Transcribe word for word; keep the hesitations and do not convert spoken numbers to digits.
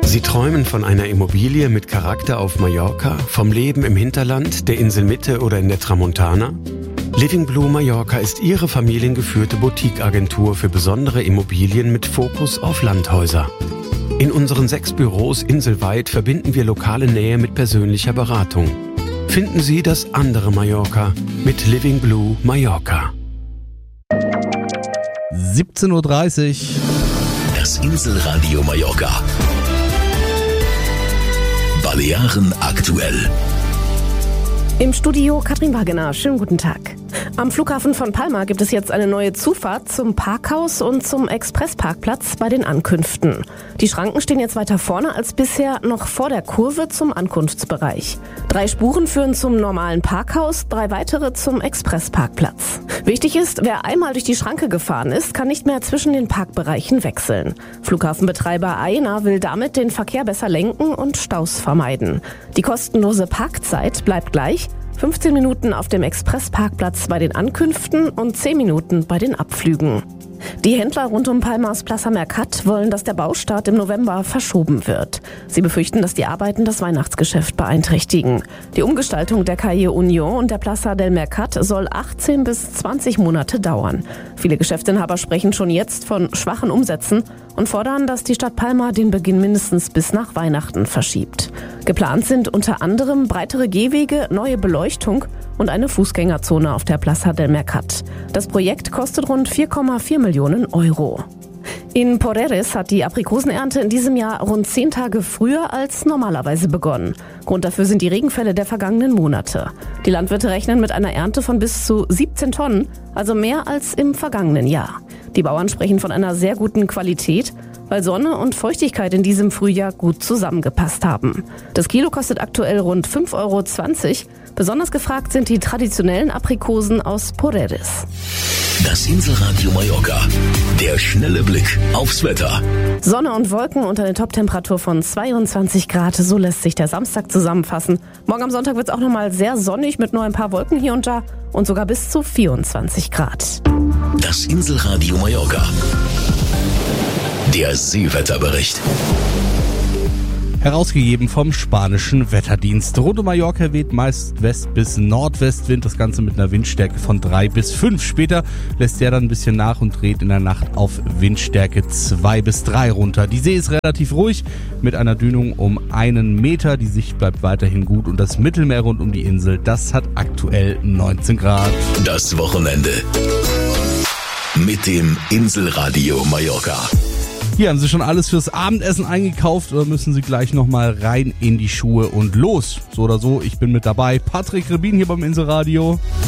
Sie träumen von einer Immobilie mit Charakter auf Mallorca, vom Leben im Hinterland, der Inselmitte oder in der Tramontana? Living Blue Mallorca ist Ihre familiengeführte Boutique-Agentur für besondere Immobilien mit Fokus auf Landhäuser. In unseren sechs Büros inselweit verbinden wir lokale Nähe mit persönlicher Beratung. Finden Sie das andere Mallorca mit Living Blue Mallorca. siebzehn Uhr dreißig. Das Inselradio Mallorca. Balearen aktuell. Im Studio Katrin Wagener. Schönen guten Tag. Am Flughafen von Palma gibt es jetzt eine neue Zufahrt zum Parkhaus und zum Expressparkplatz bei den Ankünften. Die Schranken stehen jetzt weiter vorne als bisher noch vor der Kurve zum Ankunftsbereich. Drei Spuren führen zum normalen Parkhaus, drei weitere zum Expressparkplatz. Wichtig ist, wer einmal durch die Schranke gefahren ist, kann nicht mehr zwischen den Parkbereichen wechseln. Flughafenbetreiber Aena will damit den Verkehr besser lenken und Staus vermeiden. Die kostenlose Parkzeit bleibt gleich. fünfzehn Minuten auf dem Expressparkplatz bei den Ankünften und zehn Minuten bei den Abflügen. Die Händler rund um Palmas Plaza Mercat wollen, dass der Baustart im November verschoben wird. Sie befürchten, dass die Arbeiten das Weihnachtsgeschäft beeinträchtigen. Die Umgestaltung der Calle Union und der Plaza del Mercat soll achtzehn bis zwanzig Monate dauern. Viele Geschäftsinhaber sprechen schon jetzt von schwachen Umsätzen und fordern, dass die Stadt Palma den Beginn mindestens bis nach Weihnachten verschiebt. Geplant sind unter anderem breitere Gehwege, neue Beleuchtung und eine Fußgängerzone auf der Plaza del Mercat. Das Projekt kostet rund vier Komma vier Millionen Euro. In Porreres hat die Aprikosenernte in diesem Jahr rund zehn Tage früher als normalerweise begonnen. Grund dafür sind die Regenfälle der vergangenen Monate. Die Landwirte rechnen mit einer Ernte von bis zu siebzehn Tonnen, also mehr als im vergangenen Jahr. Die Bauern sprechen von einer sehr guten Qualität, weil Sonne und Feuchtigkeit in diesem Frühjahr gut zusammengepasst haben. Das Kilo kostet aktuell rund fünf Euro zwanzig. Besonders gefragt sind die traditionellen Aprikosen aus Porreres. Das Inselradio Mallorca. Der schnelle Blick aufs Wetter. Sonne und Wolken und eine Toptemperatur von zweiundzwanzig Grad. So lässt sich der Samstag zusammenfassen. Morgen am Sonntag wird es auch nochmal sehr sonnig mit nur ein paar Wolken hier und da und sogar bis zu vierundzwanzig Grad. Das Inselradio Mallorca. Der Seewetterbericht. Herausgegeben vom spanischen Wetterdienst. Rund um Mallorca weht meist West- bis Nordwestwind, das Ganze mit einer Windstärke von drei bis fünf. Später lässt der dann ein bisschen nach und dreht in der Nacht auf Windstärke zwei bis drei runter. Die See ist relativ ruhig mit einer Dünung um einen Meter. Die Sicht bleibt weiterhin gut und das Mittelmeer rund um die Insel, das hat aktuell neunzehn Grad. Das Wochenende mit dem Inselradio Mallorca. Hier haben Sie schon alles fürs Abendessen eingekauft oder müssen Sie gleich nochmal rein in die Schuhe und los? So oder so, ich bin mit dabei. Patrick Rebin hier beim Inselradio.